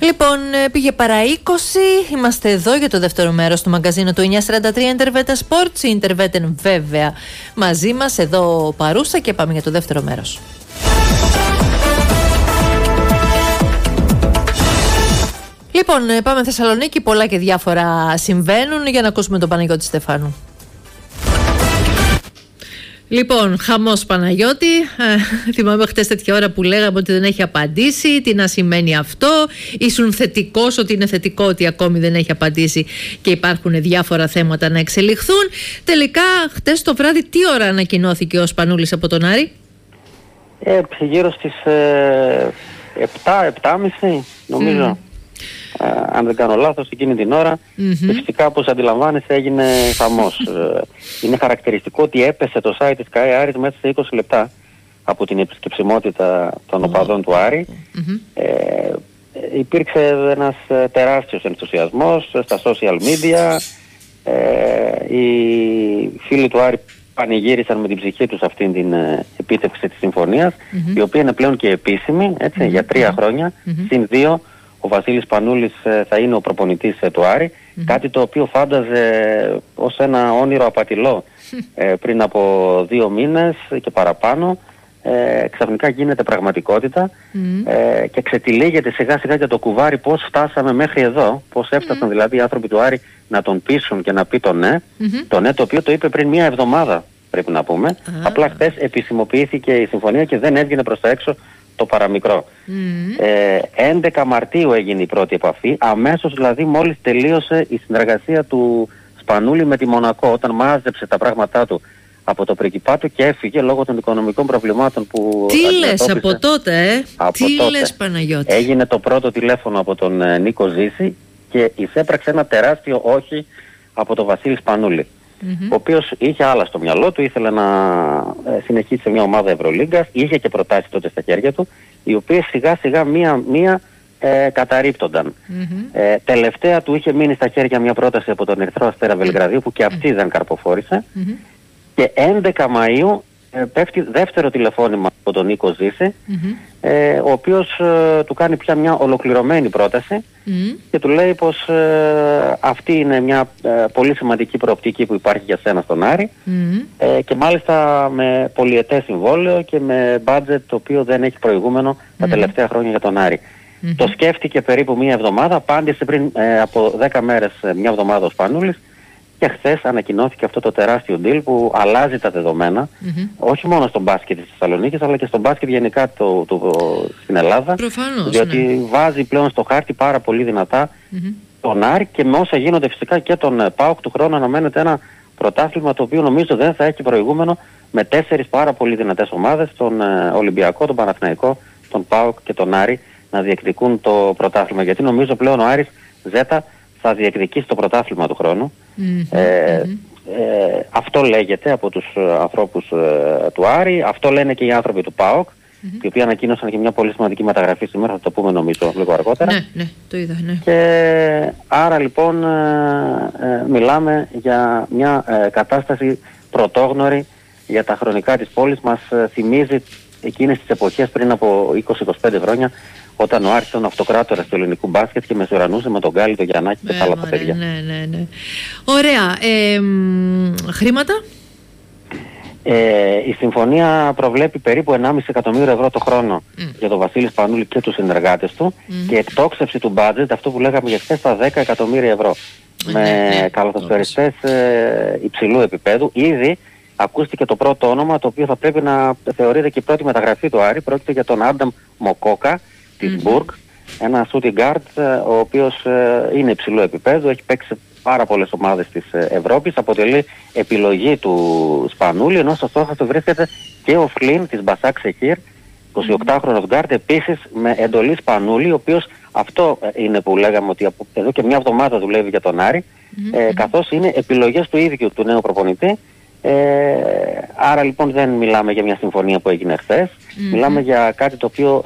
Λοιπόν, πήγε παρά 20. Είμαστε εδώ για το δεύτερο μέρος του μαγκαζίνου του 943 Interveten Sports. Η Interveten βέβαια μαζί μας εδώ παρούσα και πάμε για το δεύτερο μέρος. Λοιπόν, πάμε Θεσσαλονίκη. Πολλά και διάφορα συμβαίνουν για να ακούσουμε τον Παναγιώτη Στεφάνου. Λοιπόν, χαμός Παναγιώτη. Θυμάμαι χτες τέτοια ώρα που λέγαμε ότι δεν έχει απαντήσει. Τι να σημαίνει αυτό? Ήσουν θετικός ότι είναι θετικό ότι ακόμη δεν έχει απαντήσει και υπάρχουν διάφορα θέματα να εξελιχθούν. Τελικά, χτες το βράδυ τι ώρα ανακοινώθηκε ο Σπανούλης από τον Άρη? Γύρω στις 7.30 νομίζω. Αν δεν κάνω λάθος, εκείνη την ώρα. Και φυσικά, όπως αντιλαμβάνεσαι, έγινε χαμός. Είναι χαρακτηριστικό ότι έπεσε το site της ΚΑΕ Άρης μέσα σε 20 λεπτά από την επισκεψιμότητα των οπαδών του Άρη. Υπήρξε ένας τεράστιος ενθουσιασμός στα social media. Οι φίλοι του Άρη πανηγύρισαν με την ψυχή τους αυτήν την επίτευξη της συμφωνίας, η οποία είναι πλέον και επίσημη, έτσι, για 3 χρόνια, συν 2. Ο Βασίλης Σπανούλης θα είναι ο προπονητής του Άρη, κάτι το οποίο φάνταζε ως ένα όνειρο απατηλό πριν από 2 μήνες και παραπάνω. Ξαφνικά γίνεται πραγματικότητα και ξετυλίγεται σιγά σιγά για το κουβάρι πώς φτάσαμε μέχρι εδώ, πώς έφτασαν δηλαδή οι άνθρωποι του Άρη να τον πείσουν και να πει το ναι, το ναι το οποίο το είπε πριν 1 εβδομάδα πρέπει να πούμε. Απλά χθες επισημοποιήθηκε η συμφωνία και δεν έβγαινε προς τα έξω το παραμικρό. 11 Μαρτίου έγινε η πρώτη επαφή, αμέσως δηλαδή μόλις τελείωσε η συνεργασία του Σπανούλη με τη Μονακό, όταν μάζεψε τα πράγματά του από το Πριγκιπάτο και έφυγε λόγω των οικονομικών προβλημάτων που Τι λες από τότε, τι τότε λες Παναγιώτη? Έγινε το πρώτο τηλέφωνο από τον Νίκο Ζήση και εισέπραξε ένα τεράστιο όχι από τον Βασίλη Σπανούλη, ο οποίος είχε άλλα στο μυαλό του, ήθελε να συνεχίσει σε μια ομάδα Ευρωλίγκας, είχε και προτάσεις τότε στα χέρια του, οι οποίες σιγά σιγά μία καταρρίπτονταν. Τελευταία του είχε μείνει στα χέρια μια πρόταση από τον Ερυθρό Αστέρα Βελιγραδίου που και αυτή δεν καρποφόρησε. Και 11 Μαΐου πέφτει δεύτερο τηλεφώνημα από τον Νίκο Ζήση, ο οποίος του κάνει πια μια ολοκληρωμένη πρόταση και του λέει πως αυτή είναι μια πολύ σημαντική προοπτική που υπάρχει για σένα στον Άρη, και μάλιστα με πολυετές συμβόλαιο και με budget το οποίο δεν έχει προηγούμενο τα τελευταία χρόνια για τον Άρη. Το σκέφτηκε περίπου 1 εβδομάδα, απάντησε πριν από 10 μέρες 1 εβδομάδα ο Σπανούλης. Και χθες ανακοινώθηκε αυτό το τεράστιο deal που αλλάζει τα δεδομένα, όχι μόνο στον μπάσκετ της Θεσσαλονίκης, αλλά και στον μπάσκετ γενικά στην Ελλάδα. Προφανώς, διότι βάζει πλέον στο χάρτη πάρα πολύ δυνατά τον Άρη και με όσα γίνονται φυσικά και τον ΠΑΟΚ του χρόνου αναμένεται ένα πρωτάθλημα το οποίο νομίζω δεν θα έχει προηγούμενο, με 4 πάρα πολύ δυνατές ομάδες, τον Ολυμπιακό, τον Παναθηναϊκό, τον ΠΑΟΚ και τον Άρη να διεκδικούν το πρωτάθλημα. Γιατί νομίζω πλέον ο Άρης Ζέτα θα διεκδικήσει το πρωτάθλημα του χρόνου. Αυτό λέγεται από τους ανθρώπους του Άρη, αυτό λένε και οι άνθρωποι του ΠΑΟΚ, οι οποίοι ανακοίνωσαν και μια πολύ σημαντική μεταγραφή σήμερα, θα το πούμε νομίζω λίγο αργότερα. Ναι, το είδα, ναι. Και άρα λοιπόν μιλάμε για μια κατάσταση πρωτόγνωρη για τα χρονικά της πόλης. Μας θυμίζει εκείνες τις εποχές πριν από 20-25 χρόνια, όταν ο Άρης ήταν αυτοκράτορας του ελληνικού μπάσκετ και μεσουρανούσε με τον Γκάλι, τον Γιαννάκη και τα άλλα τα παιδιά. Ναι. Ωραία. Χρήματα? Η συμφωνία προβλέπει περίπου 1,5 εκατομμύριο ευρώ το χρόνο για τον Βασίλη Σπανούλη και τους συνεργάτες του και εκτόξευση του budget, αυτό που λέγαμε για χθες, στα 10 εκατομμύρια ευρώ. Με καλαθοσφαιριστές υψηλού επίπεδου. Ήδη ακούστηκε το πρώτο όνομα, το οποίο θα πρέπει να θεωρείται και η πρώτη μεταγραφή του Άρη. Πρόκειται για τον Άνταμ Μοκόκα της Μπουργκ, ένα shooting guard ο οποίος είναι υψηλού επίπεδου, έχει παίξει σε πάρα πολλές ομάδες της Ευρώπης, αποτελεί επιλογή του Σπανούλη, ενώ στο στόχο του βρίσκεται και ο Φλίν της Μπασάκ Σεχίρ, 28χρονος guard, επίσης με εντολή Σπανούλη, ο οποίος αυτό είναι που λέγαμε ότι εδώ και 1 εβδομάδα δουλεύει για τον Άρη, καθώς είναι επιλογές του ίδιου του νέου προπονητή. Άρα λοιπόν δεν μιλάμε για μια συμφωνία που έγινε χθες, μιλάμε για κάτι το οποίο